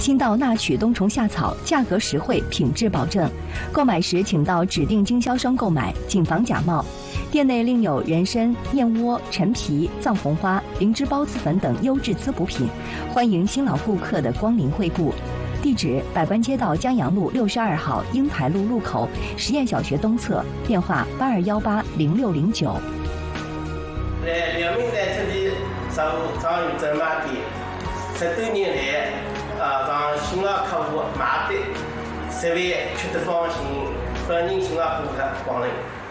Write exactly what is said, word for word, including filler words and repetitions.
新到纳曲冬虫夏草，价格实惠，品质保证。购买时请到指定经销商购买，谨防假冒。店内另有人参、燕窝、陈皮、藏红花、灵芝孢子粉等优质滋补品，欢迎新老顾客的光临惠顾。地址：百官街道江阳路六十二号英台路路口实验小学东侧，电话：八二幺八零六零九。 来辽明单车的商务张宇专卖店，十多年来啊，让新老客户买的，十万吃得放心，欢迎新老顾客光临。